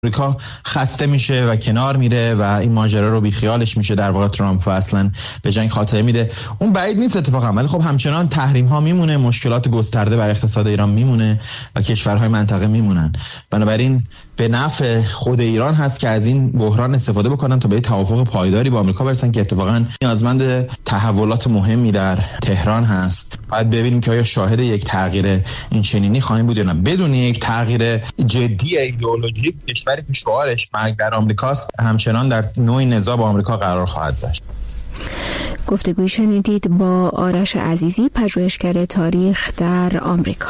آمریکا خسته میشه و کنار میره و این ماجرا رو بیخیالش میشه. در واقع ترامپ اصلا به جنگ خاتمه میده. اون بعید نیست اتفاقا، ولی خب همچنان تحریم ها میمونه، مشکلات گسترده بر اقتصاد ایران میمونه و کشورهای منطقه میمونن. بنابراین به نفع خود ایران هست که از این بحران استفاده بکنن تا به توافق پایداری با آمریکا برسن که اتفاقا نیازمند تحولات مهمی در تهران هست. باید ببینیم که آیا شاهد یک تغییر این چنینی خواهیم بود یا نه. بدون یک تغییر جدی ایدئولوژیک، کشوری که شعارش مرگ بر آمریکاست همچنان در نوع نزاع با آمریکا قرار خواهد داشت. گفتگوی شنیدید با آرش عزیزی، پژوهشگر تاریخ در آمریکا.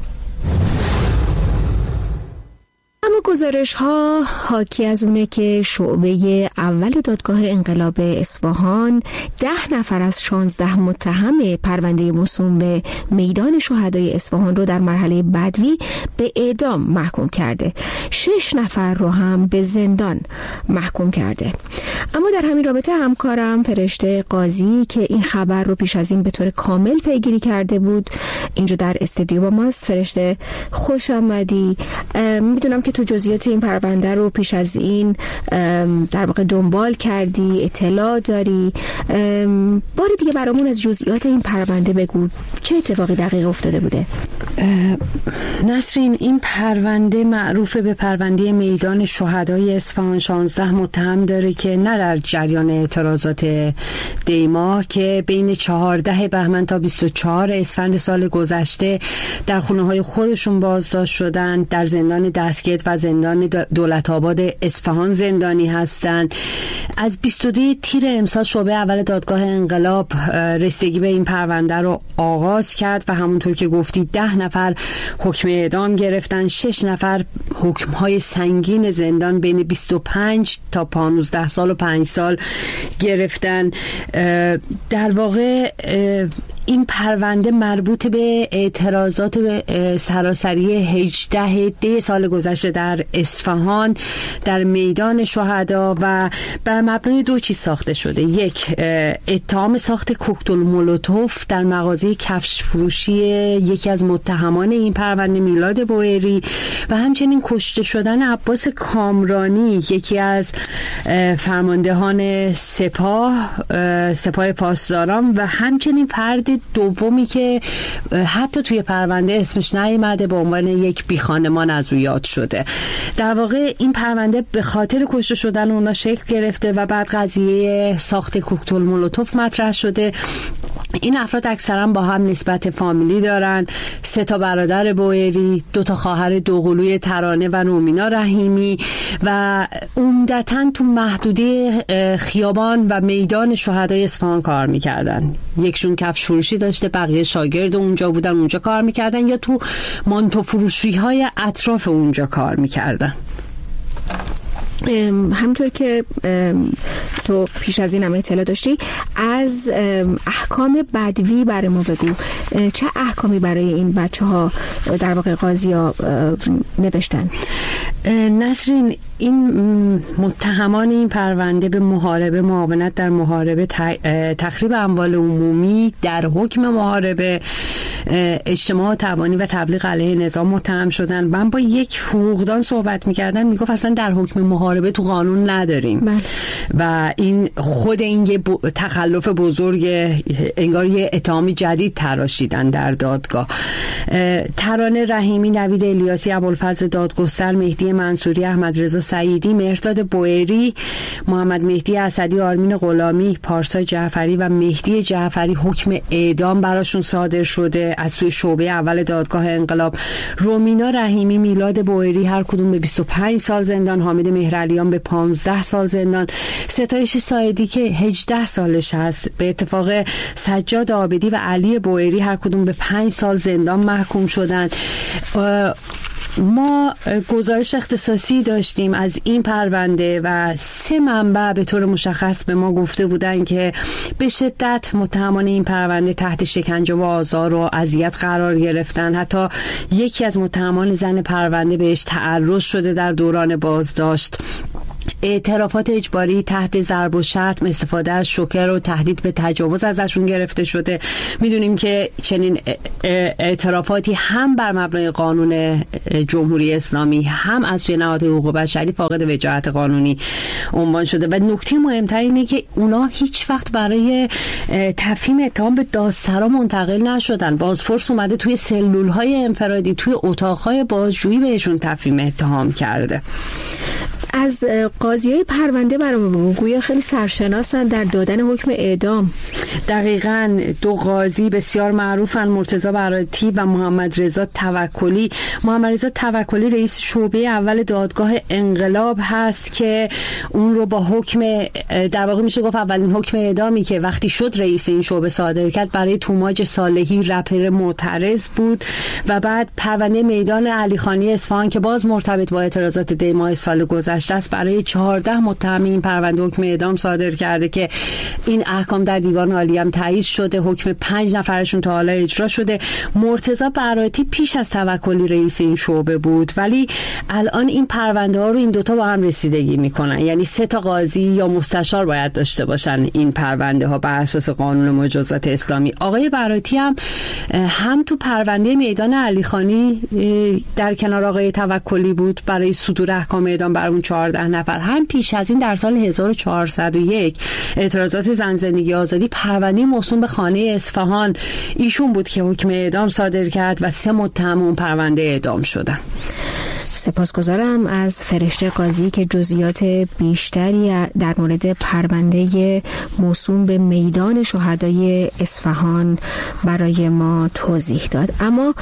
اما گزارش ها حاکی از اونه که شعبه اول دادگاه انقلاب اصفهان 10 نفر از 16 متهم پرونده موسوم به میدان شهدای اصفهان رو در مرحله بدوی به اعدام محکوم کرده. 6 نفر رو هم به زندان محکوم کرده. اما در همین رابطه همکارم فرشته قاضی که این خبر رو پیش از این به طور کامل پیگیری کرده بود اینجا در استودیو با ماست. فرشته خوش آمدی. میدونم که تو جزئیات این پرونده رو پیش از این در واقع دنبال کردی، اطلاع داری. بار دیگه برامون از جزئیات این پرونده بگو، چه اتفاقی دقیق افتاده بوده؟ نسرین، این پرونده معروف به پرونده میدان شهدای اصفهان 16 متهم داره که نه در جریان اعتراضات دیما که بین 14 بهمن تا 24 اسفند سال گذشته در خونه‌های خودشون بازداشت شدن، در زندان دستگیر و زندان دولت‌آباد اصفهان زندانی هستند. از 22 تیر امسال شعبه اول دادگاه انقلاب رسیدگی به این پرونده رو آغاز کرد و همونطور که گفتی 10 نفر حکم اعدام گرفتن، 6 نفر حکم‌های سنگین زندان بین 25 تا 15 سال و 5 سال گرفتن. در واقع این پرونده مربوط به اعتراضات سراسری 18 دی سال گذشته در اصفهان در میدان شهدا و بر مبنای 2 چیز ساخته شده. یک، اتهام ساخت کوکتل مولوتوف در مغازه کفش فروشی یکی از متهمان این پرونده میلاد بوئری و همچنین کشته شدن عباس کامرانی، یکی از فرماندهان سپاه پاسداران و همچنین فرد دومی که حتی توی پرونده اسمش نیامده به عنوان یک بیخانمان از او یاد شده. در واقع این پرونده به خاطر کشته شدن اونا شکل گرفته و بعد قضیه ساخت کوکتل مولوتوف مطرح شده. این افراد اکثرا با هم نسبت فامیلی دارن. 3 برادر بوئری، 2 خواهر دوقلوی ترانه و نومینا رحیمی و عمدتاً تو محدوده خیابان و میدان شهدای اصفهان کار میکردن. یکشون کفش فروشی داشته، بقیه شاگرد اونجا بودن، اونجا کار میکردن یا تو مانتو فروشی های اطراف اونجا کار میکردن. همونطور که تو پیش از این هم اطلاع داشتی، از احکام بدوی برای ما بگو. چه احکامی برای این بچه ها در واقع قاضی ها نوشتن؟ نسرین، این متهمان این پرونده به محاربه، معاونت در محاربه، تخریب اموال عمومی در حکم محاربه، اجتماع توانی و تبلیغ علیه نظام متهم شدن. من با یک حقوقدان صحبت می‌کردم، میگفت اصلا در حکم محاربه تو قانون نداریم و این خود این یه تخلف بزرگ، انگار یه اتهامی جدید تراشیدن در دادگاه. ترانه رحیمی، نوید الیاسی، ابوالفضل دادگستر، مهدی منصوری، احمد رضا سعیدی، مهرداد بوئری، محمد مهدی اسدی، آرمین غلامی، پارسا جعفری و مهدی جعفری حکم اعدام براشون صادر شده از سوی شعبه اول دادگاه انقلاب. رومینا رحیمی، میلاد بوئری هر کدوم به 25 سال زندان، حامد مهرعلیان به 15 سال زندان، ستایش سایدی که 18 سالش هست به اتفاق سجاد عابدی و علی بوئری هر کدوم به 5 سال زندان محکوم شدن. ما گزارش اختصاصی داشتیم از این پرونده و 3 منبع به طور مشخص به ما گفته بودن که به شدت متهمان این پرونده تحت شکنجه و آزار و اذیت قرار گرفتن. حتی یکی از متهمان زن پرونده بهش تعرض شده در دوران بازداشت. اعترافات اجباری تحت ضرب و شتم، استفاده از شوکر و تهدید به تجاوز ازشون گرفته شده. میدونیم که چنین اعترافاتی هم بر مبنای قانون جمهوری اسلامی هم از سوی نهادهای حقوق بشری فاقد وجاهت قانونی عنوان شده و نکته مهمتر اینه که اونا هیچ وقت برای تفهیم اتهام به دادسرا منتقل نشدن. بازپرس اومده توی سلول‌های انفرادی، توی اتاق‌های بازجویی بهشون تفهیم اتهام کرده. از قاضیای پرونده برام بگو، گویا خیلی سرشناسن در دادن حکم اعدام. دقیقاً 2 قاضی بسیار معروفن، مرتضی براتی و محمد رضا توکلی. محمد رضا توکلی رئیس شعبه اول دادگاه انقلاب هست که اون رو با حکم، در واقع میشه گفت اولین حکم اعدامی که وقتی شد رئیس این شعبه صادر کرد برای توماج صالحی رپر معترض بود و بعد پرونده میدان علیخانی اصفهان که باز مرتبط با اعتراضات دی‌ماه سال گذشته است برای 14 متهم این پرونده حکم اعدام صادر کرده که این احکام در دیوان عالی هم تایید شده. حکم 5 نفرشون تا حالا اجرا شده. مرتضی براتی پیش از توکلی رئیس این شعبه بود، ولی الان این پرونده ها رو این دوتا با هم رسیدگی میکنن، یعنی 3 تا قاضی یا مستشار باید داشته باشن این پرونده ها بر اساس قانون مجازات اسلامی. آقای براتی هم تو پرونده میدان علیخانی در کنار آقای توکلی بود برای صدور احکام اعدام بر اون 14 نفر، هم پیش از این در سال 1401 اعتراضات زن زندگی آزادی پرونده موسوم به خانه اصفهان ایشون بود که حکم اعدام صادر کرد و 3 متهم اون پرونده اعدام شدن. سپاسگزارم از فرشته قاضی که جزئیات بیشتری در مورد پرونده موسوم به میدان شهدای اصفهان برای ما توضیح داد. اما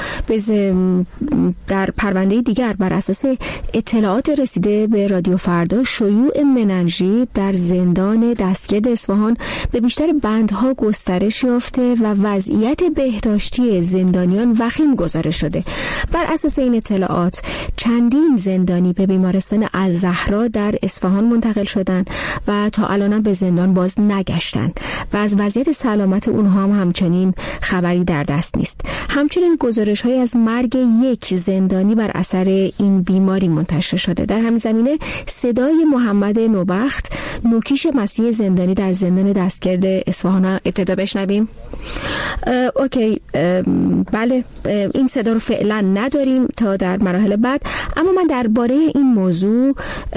در پرونده دیگر بر اساس اطلاعات رسیده به رادیو فردا، شیوع مننژیت در زندان دستگرد اصفهان به بیشتر بندها گسترش یافته و وضعیت بهداشتی زندانیان وخیم گزارش شده. بر اساس این اطلاعات چندین زندانی به بیمارستان الزهرا در اصفهان منتقل شدند و تا الان به زندان باز نگشتند و از وضعیت سلامت اونها هم همچنین خبری در دست نیست. همچنین گزارش‌هایی از مرگ 1 زندانی بر اثر این بیماری منتشر شده. در همین زمینه صدای محمد نوبخت، نوکیش مسیح زندانی در زندان دستگرد اصفهان، ابتدا بشنویم. اوکی، بله، این صدا رو فعلا نداریم تا در مراحل بعد، اما من درباره این موضوع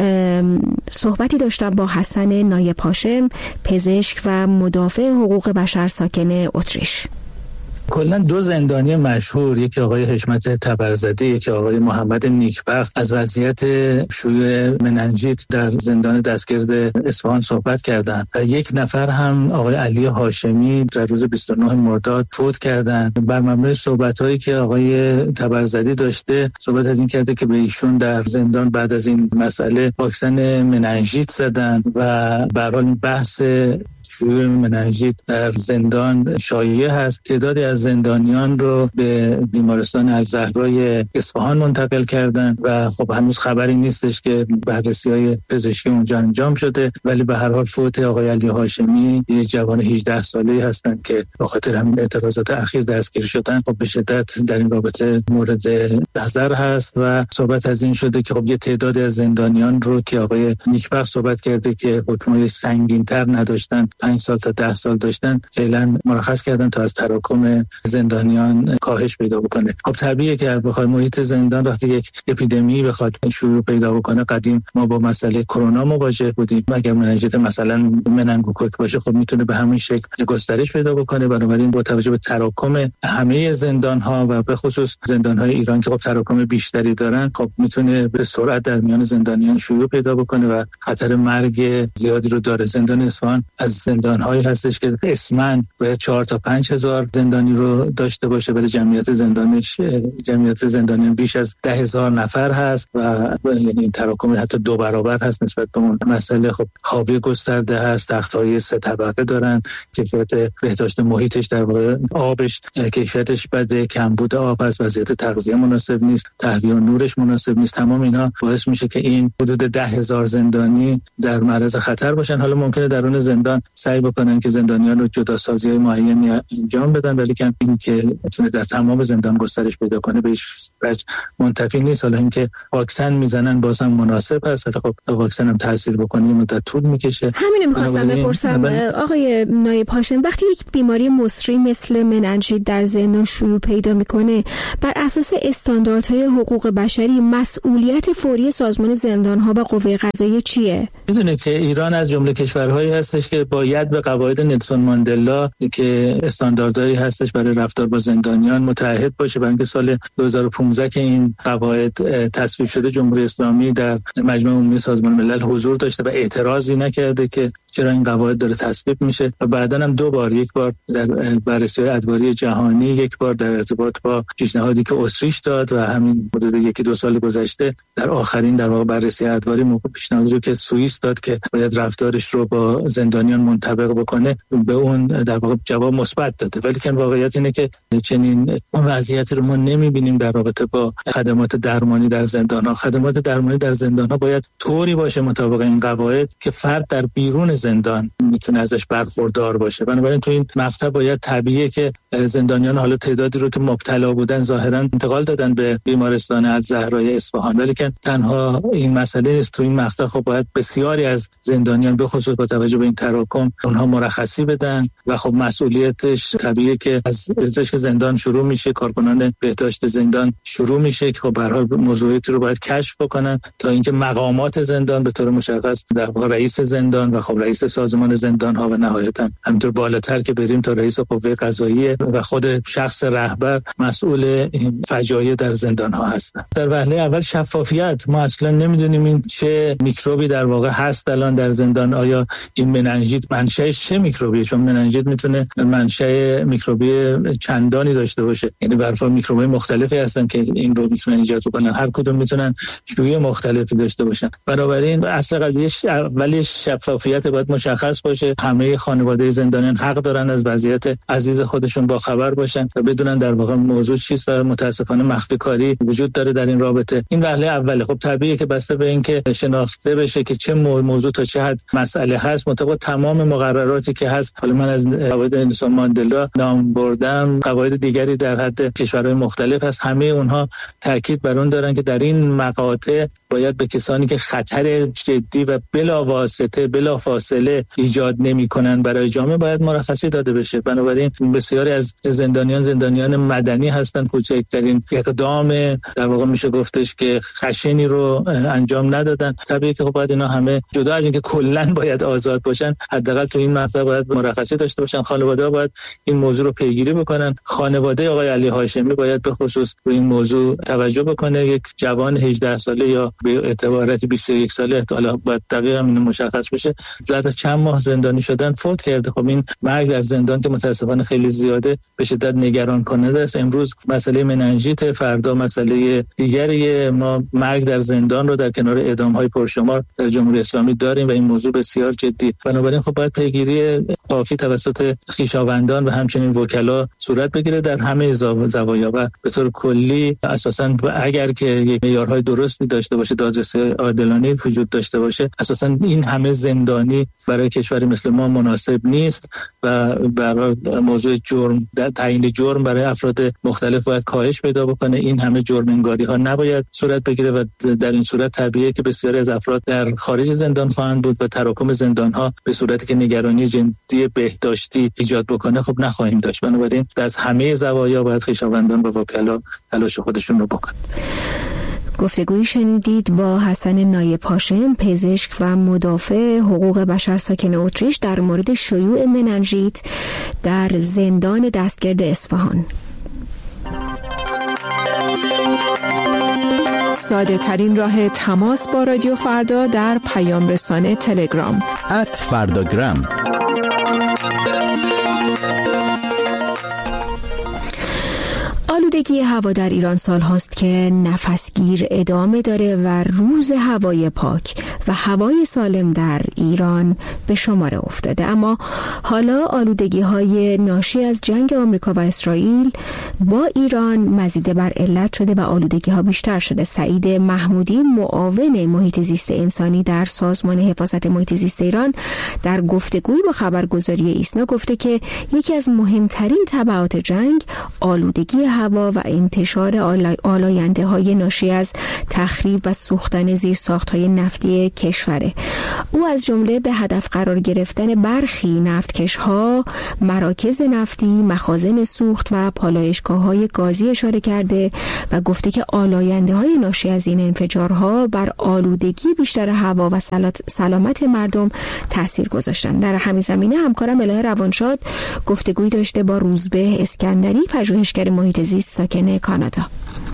صحبتی داشتم با حسن نایب هاشم، پزشک و مدافع حقوق بشر ساکن اتریش. کلا 2 زندانی مشهور، یکی آقای حشمت تبرزده، یکی آقای محمد نیکبخت، از وضعیت شیوع مننژیت در زندان دستگرد اصفهان صحبت کردند و 1 نفر هم آقای علی هاشمی در روز 29 مرداد فوت کردند. بر مبنای صحبت‌هایی که آقای تبرزده داشته، صحبت از این کرده که به ایشون در زندان بعد از این مسئله واکسن مننژیت زدن و به هر حال بحث شیوع مننژیت در زندان شایع هست. تعدادی از زندانیان رو به بیمارستان الزهرای اصفهان منتقل کردن و خب هنوز خبری نیستش که بررسی‌های پزشکی اونجا انجام شده، ولی به هر حال فوت آقای علی هاشمی، یک جوان 18 ساله‌ای هستند که به خاطر همین اعتراضات اخیر دستگیر شدن. خب به شدت در این رابطه مورد نظر هست و صحبت از این شده که خب یه تعدادی از زندانیان رو که آقای نیکبخت صحبت کرده که حکمای سنگین‌تر نداشتن، 5 سال تا 10 سال داشتن، فعلا مرخص کردن تا از تراکم زندانیان کاهش پیدا بکنه. خب طبیعیه که بخواد محیط زندان وقتی یک اپیدمی بخواد شروع پیدا بکنه، قدیم ما با مسئله کرونا مواجه بودیم، اگر مننژیت مثلا مننگوکوک باشه خب میتونه به همین شکل گسترش پیدا بکنه. بنابراین با توجه به تراکم همه زندان‌ها و به خصوص زندان‌های ایران که خب تراکم بیشتری دارن، خب میتونه به سرعت در میان زندانیان شیوع پیدا بکنه و خطر مرگ زیادی رو داره. زندان اصفهان از زندان‌هایی هستش که اسمن باید 4 تا 5 هزار زندانی رو داشته باشه، ولی جمعیت زندانیان بیش از 10,000 نفر هست و یعنی تراکم حتی 2 برابر هست نسبت به اون مسئله. خب خوابی گسترده هست، تخت‌های 3 طبقه دارن، کیفیت بهداشت محیطش در واقع آبش کیفیتش بده، کمبود آب هست، وضعیت تغذیه مناسب نیست، تهویه و نورش مناسب نیست. تمام اینا باعث میشه که این حدود 10,000 زندانی در معرض خطر باشن. حالا ممکنه درون زندان سعی بکنن که زندانیان رو جداسازی معینی انجام بدن، ولی که این که میتونه در تمام زندان گسترش پیدا کنه به هیچ وجه منتفی نیست. حالا اینکه واکسن میزنن باز هم مناسب است، ولی خب تا واکسن هم تاثیر بکنه مدت طول میکشه. همین می‌خواستم بپرسم آقای نایب هاشم، وقتی یک بیماری مصری مثل مننژیت در زندان شیوع پیدا میکنه، بر اساس استانداردهای حقوق بشری مسئولیت فوری سازمان زندان‌ها و قوه قضاییه چیه؟ میدونید که ایران از جمله کشورهایی هستش که باید به قواعد نلسون ماندلا که استانداردهایی هستش برای رفتار با زندانیان متعهد باشه. برای اینکه سال 2015 که این قواعد تصویب شده، جمهوری اسلامی در مجمع عمومی سازمان ملل حضور داشته و اعتراضی نکرده که چرا این قواعد داره تصویب میشه و بعداً هم دو بار، یک بار در بررسی ادواری جهانی، یک بار در ارتباط با پیشنهادی که اتریش داد و همین حدود 1-2 سال گذشته در آخرین در واقع بررسی ادواری موقع پیشنهادی رو که سوئیس داد که باید رفتارش رو با زندانیان منطبق بکنه، به اون در واقع جواب مثبت داده. ولی که واقعیت اینه که چنین وضعیتی رو ما نمیبینیم در رابطه با خدمات درمانی در زندان‌ها. خدمات درمانی در زندان‌ها باید طوری باشه مطابق این قواعد که فرد در بیرون زندان میتونه ازش برخوردار باشه. بنابراین تو این مقطع باید طبیعیه که زندانیان حالا تعدادی رو که مبتلا بودن ظاهرا انتقال دادن به بیمارستان الزهرای اصفهان، ولی که تنها این مسئله است. تو این مقطع خب باید بسیاری از زندانیان به خصوص با توجه به این تراکم اونها مرخصی بدن و خب مسئولیتش طبیعیه که از پزشک زندان شروع میشه، کارکنان بهداشت زندان شروع میشه که خب به هر حال موضوعاتی رو باید کشف بکنن تا اینکه مقامات زندان به طور مشخص در واقع رئیس زندان و خب رئیس سازمان زندان ها و نهایتا همینطور بالاتر که بریم تا رئیس قوه قضاییه و خود شخص رهبر مسئول این فجایع در زندان ها هستن. در وهله اول شفافیت، ما اصلا نمیدونیم این چه میکروبی در واقع هست الان در زندان. آیا این مننژیت منشأش چه میکروبیه؟ چون مننژیت میتونه منشأ میکروبی چندانی داشته باشه، یعنی برای میکروب‌های مختلفی هستن که این رو میتونن ایجاد کنن، هر کدوم میتونن شیوع مختلفی داشته باشن. بنابراین اصل قضیه ولی شفافیت باید مشخص باشه. همه خانواده زندانیان حق دارن از وضعیت عزیز خودشون با خبر باشن و بدونن در واقع موضوع چیست و متاسفانه مخفی کاری وجود داره در این رابطه. این وهله اوله. خب طبیعیه که بسته به اینکه شناخته بشه که چه موضوع تا چه حد مسئله هست مطابق تمام مقرراتی که هست. حالا من از قواعد نلسون ماندلا نام بردم، قواعد دیگری در حد کشورهای مختلف هست، همه اونها تاکید بر اون دارن که در این مقاطع باید به کسانی که خطر جدی و بلا فاصله ایجاد نمی‌کنن برای جامعه باید مرخصی داده بشه. بنابراین بسیاری از زندانیان مدنی هستن، کوچکترین اقدام در واقع میشه گفتش که خشنی رو انجام ندادن. طبیعیه که خب باید اینا همه جدا از اینکه کلا باید آزاد باشن، حداقل تو این مقطع باید مرخصی داشته باشن. خانواده‌ها باید این موضوع رو پیگیری بکنن. خانواده آقای علی هاشمی باید به خصوص به این موضوع توجه بکنه. یک جوان 18 ساله یا به اعتبارات 21 ساله، حالا باید دقیقاً این مشخص بشه، بعد از چند ماه زندانی شدن فوت کرده. خب این مرگ در زندان که متاسفانه خیلی زیاده به شدت نگران کننده است. امروز مسئله مننژیت، فردا مسئله دیگری. ما مرگ در زندان رو در کنار اعدام‌های پرشمار در جمهوری اسلامی داریم و این موضوع بسیار جدی. بنابراین خب باید پیگیری کافی توسط خویشاوندان و همچنین وکلا صورت بگیره در همه زوایا و به طور کلی اساساً اگر که یک معیارهای درستی داشته باشه، دادرسی عادلانه وجود داشته باشه، اساساً این همه زندانی برای کشوری مثل ما مناسب نیست و برای موضوع جرم، تعیین جرم برای افراد مختلف باید کاهش پیدا بکنه. این همه جرم انگاری ها نباید صورت بگیره و در این صورت طبیعیه که بسیاری از افراد در خارج زندان خواهند بود و تراکم زندان ها به صورتی که نگرانی جدی بهداشتی ایجاد بکنه خب نخواهیم داشت. بنابراین از همه زوایا باید خویشاوندان و وکلا تلاش خودشون رو بکنن. گفتگویی شنیدید با حسن نایب هاشم، پزشک و مدافع حقوق بشر ساکن اتریش در مورد شیوع مننژیت در زندان دستگرد اصفهان. ساده ترین راه تماس با رادیو فردا در پیام رسانه تلگرام @فرداگرام. آلودگی آلودگی هوا در ایران سال هاست که نفسگیر ادامه داره و روز هوای پاک و هوای سالم در ایران به شماره افتاده. اما حالا آلودگی های ناشی از جنگ آمریکا و اسرائیل با ایران مزیده بر علت شده و آلودگی ها بیشتر شده. سعید محمودی، معاون محیط زیست انسانی در سازمان حفاظت محیط زیست ایران، در گفتگوی با خبرگزاری ایسنا گفته که یکی از مهمترین تبعات جنگ آلودگی هوا و انتشار آلاینده های ناشی از تخریب و سوختن زیرساخت‌های نفتی کشوره. او از جمله به هدف قرار گرفتن برخی نفتکش‌ها، مراکز نفتی، مخازن سوخت و پالایشگاه‌های گازی اشاره کرده و گفته که آلاینده‌های ناشی از این انفجارها بر آلودگی بیشتر هوا و سلامت مردم تاثیر گذاشتن. در همین زمینه همکارم الهه روانشاد گفتگویی داشته با روزبه اسکندری، پژوهشگر محیط زیست ساکن کانادا.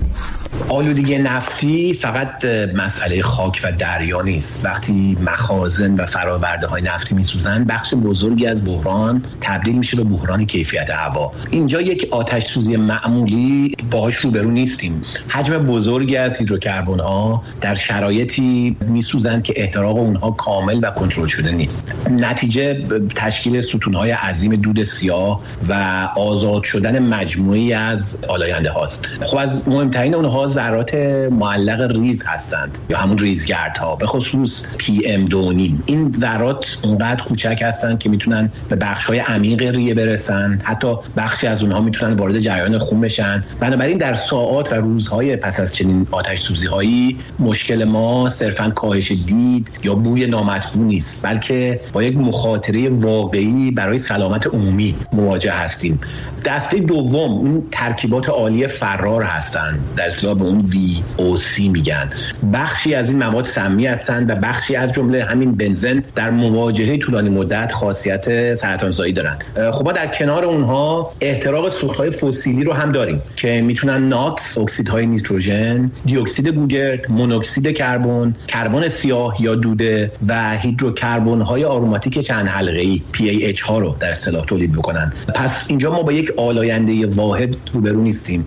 آلودگی نفتی فقط مسئله خاک و دریا نیست. وقتی مخازن و فراورده های نفتی میسوزن، بخش بزرگی از بحران تبدیل میشه به بحران کیفیت هوا. اینجا یک آتش سوزی معمولی باهاش روبرو نیستیم. حجم بزرگی از هیدروکربن ها در شرایطی میسوزن که احتراق اونها کامل و کنترل شده نیست. نتیجه تشکیل ستون های عظیم دود سیاه و آزاد شدن مجموعی از آلاینده هاست. خب از مهمترین اونها ذرات معلق ریز هستند یا همون ریزگردها، به خصوص PM2.5. این ذرات اونقدر کوچک هستند که میتونن به بخش‌های عمیق ریه برسن، حتی بخشی از اونها میتونن وارد جریان خون بشن. بنابراین در ساعات و روزهای پس از چنین آتش سوزی‌هایی مشکل ما صرفاً کاهش دید یا بوی نامطبوع نیست، بلکه با یک مخاطره واقعی برای سلامت عمومی مواجه هستیم. دسته دوم اون ترکیبات عالی فرار هستند، در اصطلاح به اون VOC میگن. بخشی از این مواد سمی هستند و بخشی از جمله همین بنزن در مواجهه طولانی مدت خاصیت سرطانزایی دارند. خب ما در کنار اونها احتراق سوخت‌های فسیلی رو هم داریم که میتونن ناکس، اکسیدهای نیتروژن، دی اکسید گوگرد، مونوکسید کربن، کربن سیاه یا دوده و هیدروکربن‌های آروماتیک چند حلقه‌ای PAH ها رو در اصطلاح تولید بکنن. پس اینجا ما با یک آلاینده واحد روبرو نیستیم،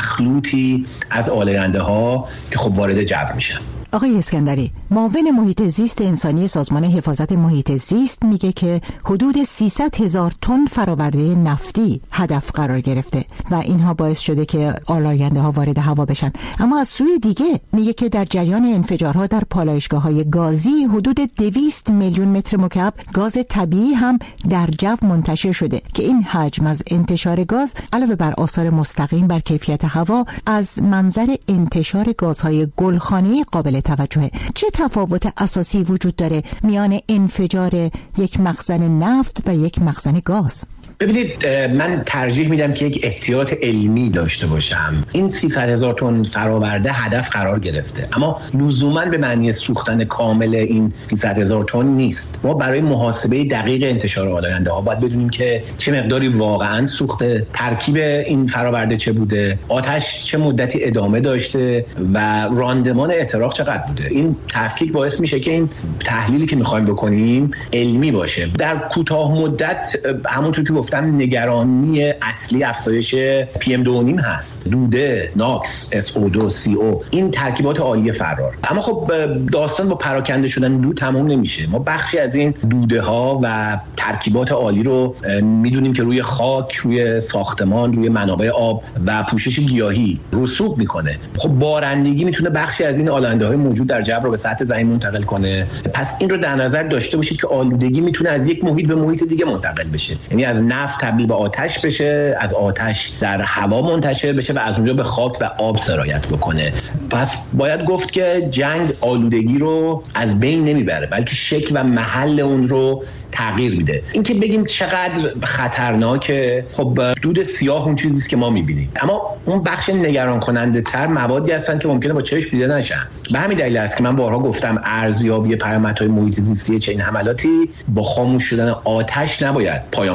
مخلوطی از آلاینده ها که خب وارد جو میشن. آقای اسکندری، معاون محیط زیست انسانی سازمان حفاظت محیط زیست میگه که حدود 300,000 تن فراورده نفتی هدف قرار گرفته و اینها باعث شده که آلاینده ها وارد هوا بشن. اما از سوی دیگه میگه که در جریان انفجارها در پالایشگاه‌های گازی حدود 200 میلیون متر مکعب گاز طبیعی هم در جو منتشر شده که این حجم از انتشار گاز علاوه بر آثار مستقیم بر کیفیت هوا، از منظر انتشار گازهای گلخانه‌ای قابل توجهه. چه تفاوت اساسی وجود داره میان انفجار یک مخزن نفت و یک مخزن گاز؟ ببینید، من ترجیح میدم که یک احتیاط علمی داشته باشم. این 300,000 تن فراورده هدف قرار گرفته، اما لزوما به معنی سوختن کامل این 300,000 تن نیست. ما برای محاسبه دقیق انتشار آلاینده ها باید بدونیم که چه مقداری واقعا سوخته، ترکیب این فراورده چه بوده، آتش چه مدتی ادامه داشته و راندمان احتراق چقدر بوده. این تفکیک باعث میشه که این تحلیلی که میخوایم بکنیم علمی باشه. در کوتاه مدت همونطور که گفتم نگرانی اصلی افزایش PM2.5 هست، دوده، ناکس، SO2، CO، این ترکیبات عالی فرار. اما خب داستان با پراکنده شدن دود تمام نمیشه. ما بخشی از این دوده ها و ترکیبات عالی رو میدونیم که روی خاک، روی ساختمان، روی منابع آب و پوشش گیاهی رسوب میکنه. خب بارندگی میتونه بخشی از این آلاینده های موجود در جو رو به سطح زمین منتقل کنه. پس این رو در نظر داشته باشید که آلودگی میتونه از یک محیط به محیط دیگه منتقل بشه، یعنی از نفت تبدیل به آتش بشه، از آتش در هوا منتشر بشه و از اونجا به خاک و آب سرایت بکنه. پس باید گفت که جنگ آلودگی رو از بین نمیبره، بلکه شکل و محل اون رو تغییر میده. اینکه بگیم چقدر خطرناکه، خب دود سیاه اون چیزیست که ما میبینیم، اما اون بخش نگران کننده تر موادی هستن که ممکنه با چشم دیده نشن. به همین دلیل است که من بارها گفتم ارزیابی پیامدهای محیط زیستی چنین حملاتی با خاموش شدن آتش نباید پایان پیدا بکنه.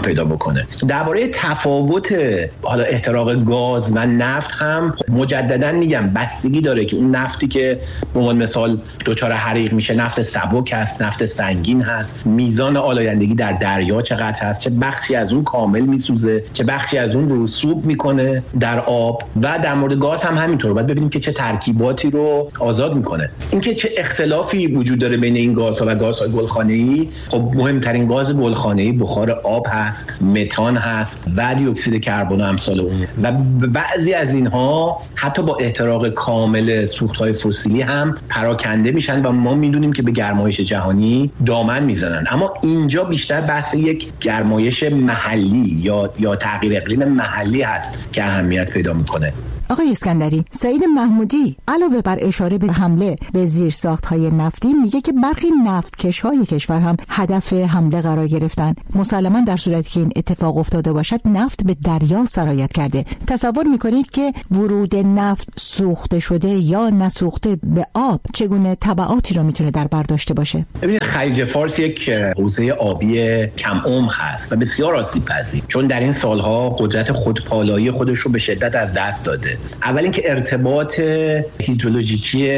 میکنه. درباره تفاوت حالا احتراق گاز و نفت هم مجددا میگم بستگی داره که اون نفتی که به عنوان مثال دچار حریق میشه نفت سبک هست، نفت سنگین هست، میزان آلایندگی در دریا چقدر هست، چه بخشی از اون کامل میسوزه، چه بخشی از اون رسوب میکنه در آب. و در مورد گاز هم همینطور، باید ببینیم که چه ترکیباتی رو آزاد میکنه. اینکه چه اختلافی وجود داره بین این گازها و گازهای گلخانه‌ای، خب مهمترین گاز گلخانه‌ای بخار آب هست، متان هست و دی اکسید کربن و امثال اون. و بعضی از اینها حتی با احتراق کامل سوخت‌های فسیلی هم پراکنده میشن و ما میدونیم که به گرمایش جهانی دامن میزنن. اما اینجا بیشتر بحث یک گرمایش محلی یا تغییر اقلیم محلی هست که اهمیت پیدا میکنه. آقای اسکندری، سعید محمودی علاوه بر اشاره به حمله به زیرساخت‌های نفتی میگه که برخی نفتکش‌های کشور هم هدف حمله قرار گرفتن. مسلماً در صورتی که این اتفاق افتاده باشد نفت به دریا سرایت کرده. تصور میکنید که ورود نفت سوخته شده یا نسوخته به آب چگونه تبعاتی رو میتونه در بر داشته باشه؟ ببینید خلیج فارس یک حوزه آبی کم عمق هست و بسیار آسیب‌پذیر، چون در این سالها قدرت خودپالایی خودش رو به شدت از دست داده. اول اینکه ارتباط هیدرولوژیکی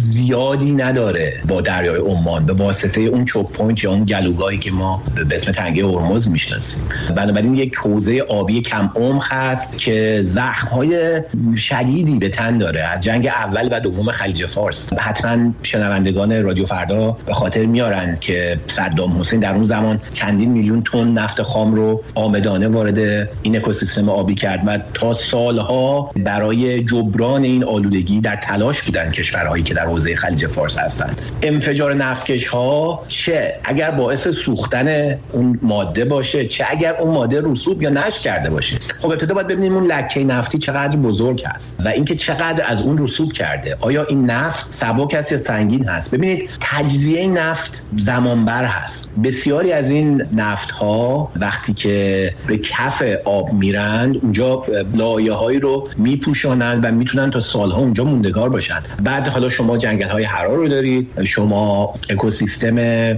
زیادی نداره با دریای عمان به واسطه اون چوک پوینت یا اون گلوگاهی که ما به اسم تنگه هرمز میشناسیم. بنابراین یک حوزه آبی کم عمق هست که زخم‌های شدیدی به تن داره از جنگ اول و دوم خلیج فارس. حتما شنوندگان رادیو فردا به خاطر میارن که صدام حسین در اون زمان چندین میلیون تن نفت خام رو آمدانه وارد این اکوسیستم آبی کرد و تا سالها برای جبران این آلودگی در تلاش بودن کشورهایی که در حوزه خلیج فارس هستند. انفجار نفتکش‌ها چه اگر باعث سوختن اون ماده باشه، چه اگر اون ماده رسوب یا نشت کرده باشه. خب ابتدا باید ببینیم اون لکه نفتی چقدر بزرگ هست و اینکه چقدر از اون رسوب کرده. آیا این نفت سبک است یا سنگین هست؟ ببینید تجزیه نفت زمانبر هست. بسیاری از این نفت‌ها وقتی که به کف آب میرند اونجا لایه‌هایی رو میپوشانند و میتونن تا سالها اونجا موندگار باشن. بعد حالا شما جنگل‌های حرار رو دارید، شما اکوسیستم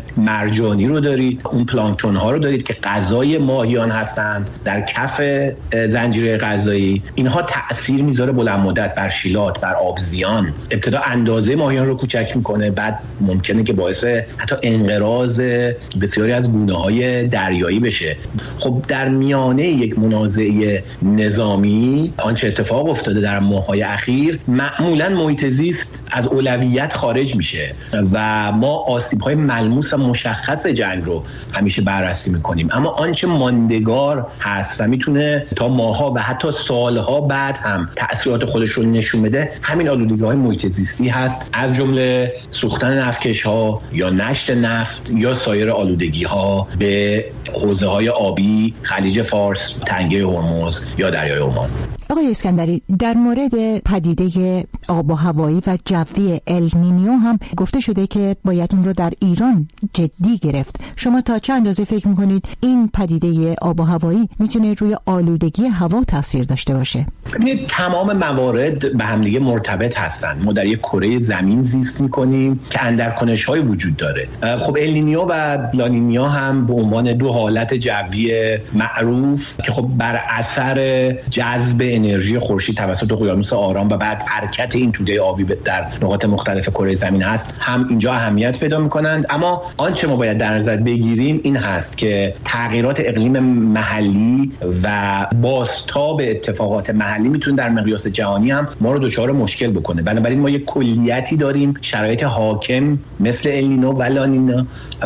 مرجانی رو دارید، اون پلانکتون‌ها رو دارید که غذای ماهیان هستند در کف زنجیره غذایی. اینها تأثیر میذاره بلند مدت بر شیلات، بر آبزیان. ابتدا اندازه ماهیان رو کوچک میکنه، بعد ممکنه که باعث حتی انقراض بسیاری از گونه‌های دریایی بشه. خب در میانه یک منازعه نظامی آنچه اتفاق افتاده در ماه‌های اخیر، معمولاً محیط زیست از اولویت خارج میشه و ما آسیب‌های ملموس و مشخص جنگ رو همیشه بررسی میکنیم. اما آنچه ماندگار هست و میتونه تا ماه‌ها و حتی سالها بعد هم تأثیرات خودش رو نشون بده، همین آلودگی‌های محیط زیستی هست، از جمله سوختن نفتکش‌ها یا نشت نفت یا سایر آلودگی‌ها به حوزه‌های آبی خلیج فارس، تنگه هرمز یا دریای عمان. آقای اسکندری، در مورد پدیده آب و هوایی و جوی النینیو هم گفته شده که باید اون رو در ایران جدی گرفت. شما تا چه اندازه فکر میکنید این پدیده آب و هوایی میتونه روی آلودگی هوا تاثیر داشته باشه؟ ببینید تمام موارد به هم دیگه مرتبط هستن. ما در یک کره زمین زیست میکنیم که اندرکنش‌های وجود داره. خب النینیو و لانینیو هم به عنوان دو حالت جوی معروف که خب بر اثر جذب انرژی خورشید توسط اقیانوس آرام و بعد حرکت این توده آبی در نقاط مختلف کره زمین هست، هم اینجا اهمیت پیدا می‌کنند. اما آنچه ما باید در نظر بگیریم این هست که تغییرات اقلیم محلی و بازتاب اتفاقات محلی میتونه در مقیاس جهانی هم ما رو دچار مشکل بکنه. بنابراین ما یک کلیتی داریم، شرایط حاکم مثل النینو و لانینینا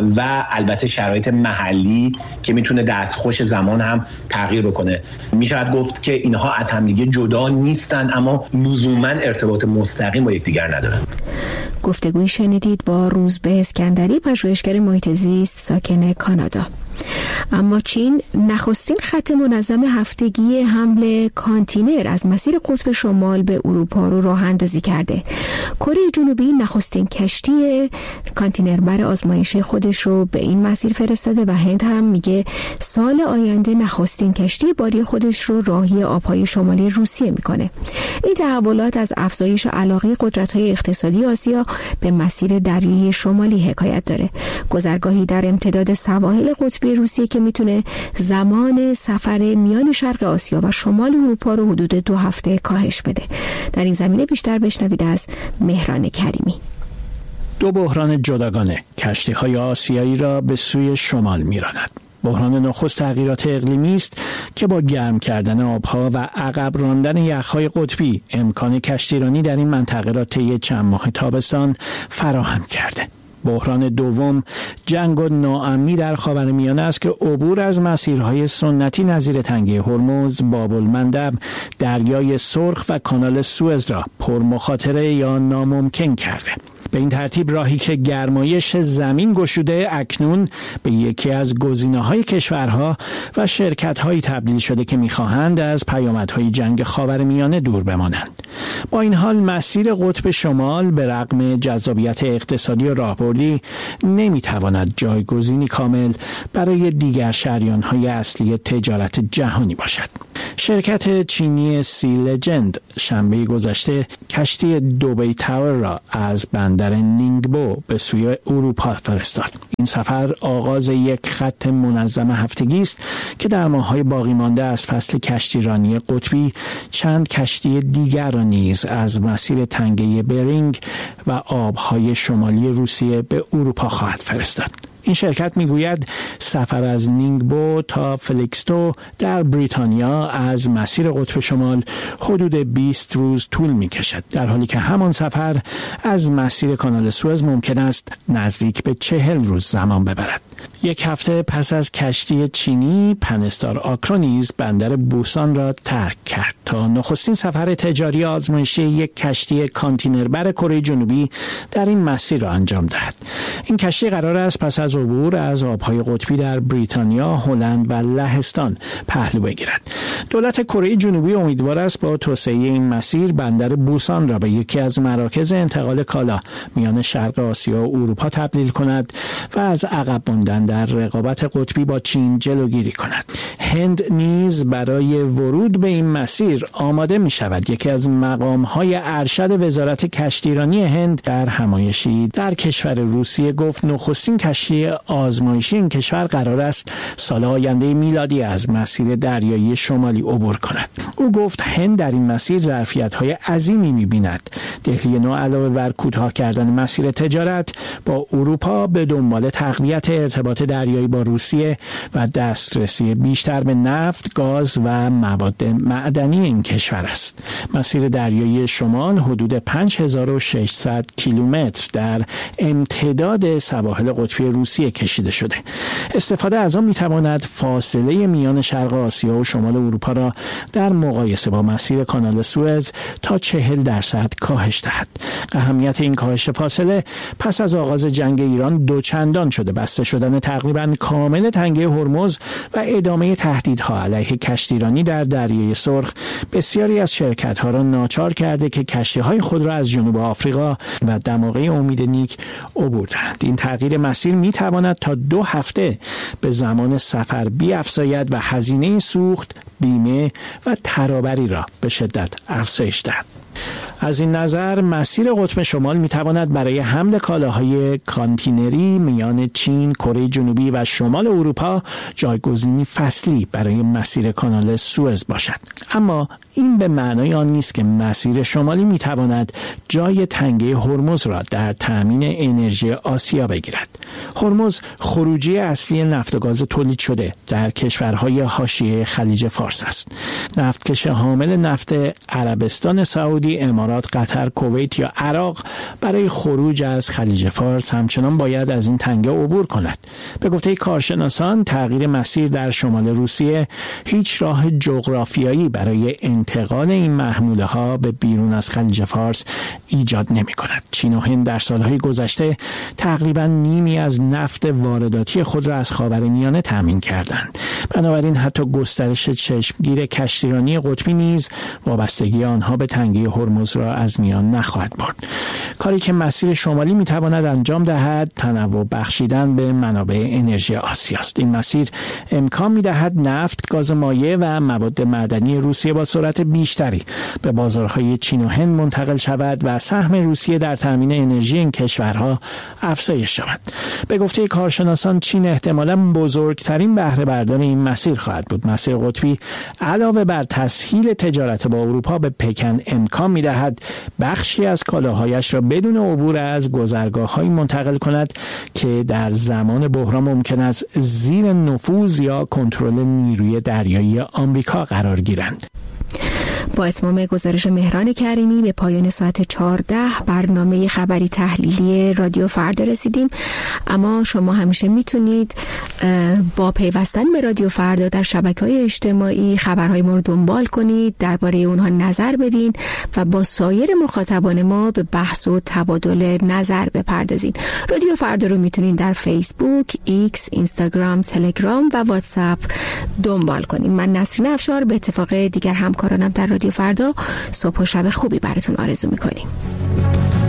و البته شرایط محلی که میتونه دستخوش زمان هم تغییر بکنه. میشه گفت که اینها از همدیگه جدا نیستن اما لزوما ارتباط مستقیم با یکدیگر ندارن. گفتگوی شنیدید با روزبه اسکندری، پژوهشگر محیط زیست ساکن کانادا. اما چین نخستین خط منظم هفتگی حمل کانتینر از مسیر قطب شمال به اروپا رو راه اندازی کرده. کره جنوبی نخستین کشتی کانتینربر آزمایشی خودش رو به این مسیر فرستاده و هند هم میگه سال آینده نخستین کشتی باری خودش رو راهی آبهای شمالی روسیه میکنه. این تحولات از افزایش علاقه قدرت‌های اقتصادی آسیا به مسیر دریایی شمالی حکایت داره. گذرگاهی در امتداد سواحل قطبی روسیه شده که میتونه زمان سفر میان شرق آسیا و شمال اروپا رو حدود 2 هفته کاهش بده. در این زمینه بیشتر بشنوید از مهران کریمی. 2 بحران جداگانه کشتی‌های آسیایی را به سوی شمال می‌راند. بحران نخست تغییرات اقلیمی است که با گرم کردن آبها و عقب راندن یخ‌های قطبی امکان کشتیرانی در این منطقه را طی چند ماه تابستان فراهم کرده. بحران دوم جنگ و ناامنی در خاورمیانه است که عبور از مسیرهای سنتی نظیر تنگه هرمز، باب المندب، دریای سرخ و کانال سوئز را پرمخاطره یا ناممکن کرده. به این ترتیب راهی که گرمایش زمین گشوده اکنون به یکی از گزینه‌های کشورها و شرکت‌هایی تبدیل شده که می‌خواهند از پیامدهای جنگ خاورمیانه دور بمانند. با این حال مسیر قطب شمال به رغم جذابیت اقتصادی و راهبردی نمی‌تواند جایگزینی کامل برای دیگر شریان‌های اصلی تجارت جهانی باشد. شرکت چینی سی لجند شنبه گذشته کشتی دبی تاور را از بندر نینگبو به سوی اروپا فرستاد. این سفر آغاز یک خط منظم هفتگی است که در ماه‌های باقی مانده از فصل کشتیرانی قطبی چند کشتی دیگر را نیز از مسیر تنگه برینگ و آب‌های شمالی روسیه به اروپا خواهد فرستاد. این شرکت میگوید سفر از نینگبو تا فلیکستو در بریتانیا از مسیر قطب شمال حدود 20 روز طول میکشد، در حالی که همان سفر از مسیر کانال سوئز ممکن است نزدیک به 40 روز زمان ببرد. یک هفته پس از کشتی چینی پنستار آکرونیز بندر بوسان را ترک کرد تا نخستین سفر تجاری آزمایشی یک کشتی کانتینربر کره جنوبی در این مسیر را انجام دهد. این کشتی قرار است پس از عبور از آبهای قطبی در بریتانیا، هلند و لهستان پهلو بگیرد. دولت کره جنوبی امیدوار است با توسعه این مسیر بندر بوسان را به یکی از مراکز انتقال کالا میان شرق آسیا و اروپا تبدیل کند و از عقب ماندن در رقابت قطبی با چین جلوگیری کند. هند نیز برای ورود به این مسیر آماده می شود. یکی از مقام‌های ارشد وزارت کشتیرانی هند در همایشی در کشور روسیه گفت نخستین کشتی آزمایشی این کشور قرار است سال آینده میلادی از مسیر دریایی شمالی عبور کند. او گفت هند در این مسیر ظرفیت‌های عظیمی می‌بیند. دهلی نو علاوه بر کوتاه کردن مسیر تجارت با اروپا به دنبال تقویت ارتباط دریایی با روسیه و دسترسی بیشتر به نفت، گاز و مواد معدنی این کشور است. مسیر دریایی شمال حدود 5600 کیلومتر در امتداد سواحل قطبی روسیه کشیده شده. استفاده از آن می‌تواند فاصله میان شرق آسیا و شمال اروپا را در مقایسه با مسیر کانال سوئز تا 40% کاهش دهد. اهمیت این کاهش فاصله پس از آغاز جنگ ایران دوچندان شده. بسته شدن تقریباً کامل تنگه هرمز و ادامه تهدیدها علیه کشتیرانی در دریای سرخ بسیاری از شرکت‌ها را ناچار کرده که کشتی‌های خود را از جنوب آفریقا و دماغه امید نیک عبور دهند. این تغییر مسیر می‌تواند تا 2 هفته به زمان سفر بیفزاید و هزینه سوخت، بیمه و ترابری را به شدت افزایش دهد. از این نظر مسیر قطب شمال میتواند برای حمل کالاهای کانتینری میان چین، کره جنوبی و شمال اروپا جایگزینی فصلی برای مسیر کانال سوئز باشد. اما این به معنای آن نیست که مسیر شمالی میتواند جای تنگه هرمز را در تامین انرژی آسیا بگیرد. هرمز خروجی اصلی نفت و گاز تولید شده در کشورهای حاشیه خلیج فارس است. نفتکش حامل نفت عربستان سعودی، امارات، قطر، کویت یا عراق برای خروج از خلیج فارس همچنان باید از این تنگه عبور کند. به گفته کارشناسان تغییر مسیر در شمال روسیه هیچ راه جغرافیایی برای انتقال این محموله ها به بیرون از خلیج فارس ایجاد نمی کند. چین و هند در سالهای گذشته تقریبا نیمی از نفت وارداتی خود را از خاورمیانه تامین کردند. بنابراین حتی گسترش چشمگیر کشتیرانی قطبی نیز وابستگی آنها به تنگه هرمز روس را از میان نخواهد برد. کاری که مسیر شمالی میتواند انجام دهد تنوع بخشیدن به منابع انرژی آسیا است. این مسیر امکان میدهد نفت، گاز مایع و مواد معدنی روسیه با سرعت بیشتری به بازارهای چین و هند منتقل شود و سهم روسیه در تامین انرژی این کشورها افزایش یابد. به گفته کارشناسان چین احتمالاً بزرگترین بهره بردار این مسیر خواهد بود. مسیر قطبی علاوه بر تسهیل تجارت با اروپا به پکن امکان می‌دهد بخشی از کالاهایش را بدون عبور از گذرگاه‌هایی منتقل کند که در زمان بحران ممکن است زیر نفوذ یا کنترل نیروی دریایی آمریکا قرار گیرند. با اتمام گزارش مهران کریمی به پایان ساعت 14 برنامه خبری تحلیلی رادیو فردا رسیدیم. اما شما همیشه میتونید با پیوستن به رادیو فردا در شبکه‌های اجتماعی خبرهای ما رو دنبال کنید، درباره اونها نظر بدین و با سایر مخاطبان ما به بحث و تبادل نظر بپردازین. رادیو فردا رو میتونید در فیسبوک، ایکس، اینستاگرام، تلگرام و واتساپ دنبال کنید. من نسرین افشار به اتفاق دیگر همکارانم در رادیو فردا صبح و شب خوبی براتون آرزو میکنیم.